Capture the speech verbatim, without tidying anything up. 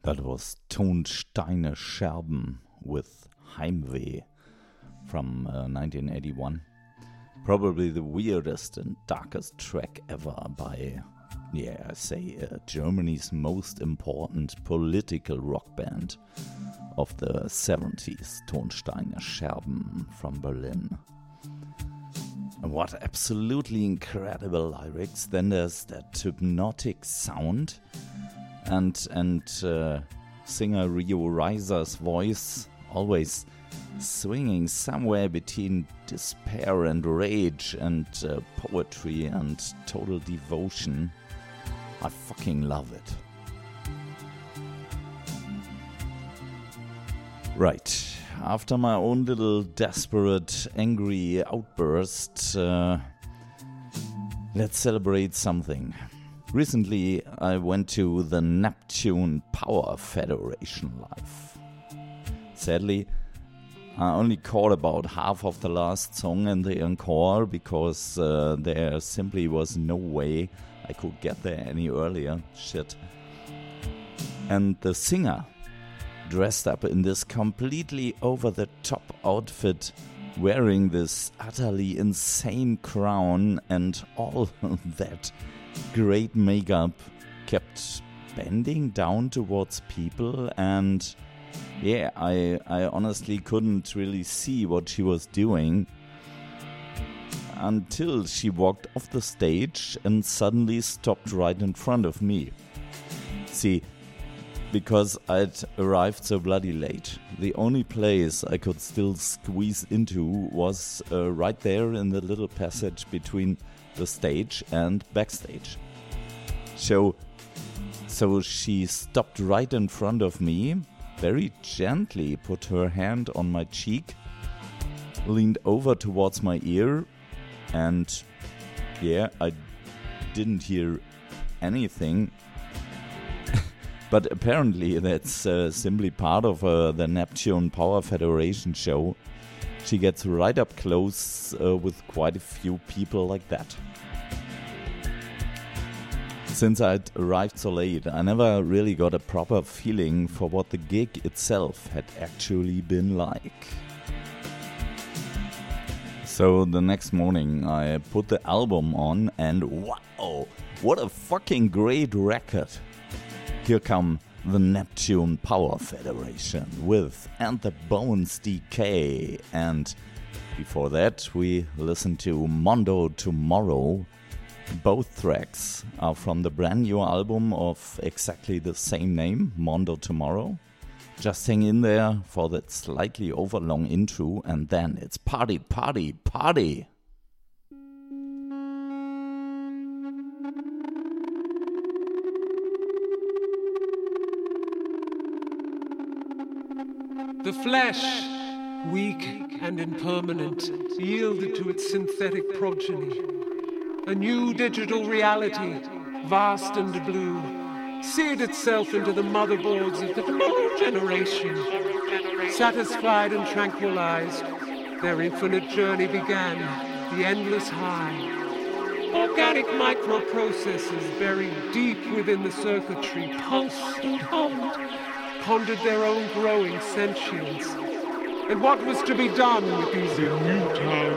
That was Tonsteine Scherben with Heimweh from uh, nineteen eighty-one. Probably the weirdest and darkest track ever by, yeah, I say, uh, Germany's most important political rock band of the seventies, Tonsteine Scherben from Berlin. And what absolutely incredible lyrics. Then there's that hypnotic sound. And and uh, singer Rio Reiser's voice always swinging somewhere between despair and rage and uh, poetry and total devotion. I fucking love it. Right, after my own little desperate, angry outburst, uh, let's celebrate something. Recently, I went to the Neptune Power Federation live. Sadly, I only caught about half of the last song in the encore because uh, there simply was no way I could get there any earlier. Shit. And the singer, dressed up in this completely over-the-top outfit, wearing this utterly insane crown and all that great makeup, kept bending down towards people, and yeah, I I honestly couldn't really see what she was doing until she walked off the stage and suddenly stopped right in front of me. See, because I'd arrived so bloody late, the only place I could still squeeze into was uh, right there in the little passage between the stage and backstage. So, so she stopped right in front of me, very gently put her hand on my cheek, leaned over towards my ear, and yeah, I didn't hear anything. But apparently that's uh, simply part of uh, the Neptune Power Federation show. She gets right up close uh, with quite a few people like that. Since I'd arrived so late, I never really got a proper feeling for what the gig itself had actually been like. So the next morning I put the album on and wow, what a fucking great record. Here come the Neptune Power Federation with And the Bones Decay, and before that we listened to Mondo Tomorrow. Both tracks are from the brand new album of exactly the same name, Mondo Tomorrow. Just hang in there for that slightly overlong intro, and then it's party, party, party! The flesh, weak and impermanent, yielded to its synthetic progeny. A new digital reality, vast and blue, seared itself into the motherboards of the whole generation. Satisfied and tranquilized, their infinite journey began, the endless high. Organic microprocessors buried deep within the circuitry pulsed and hummed, pondered their own growing sentience. And what was to be done with these immutable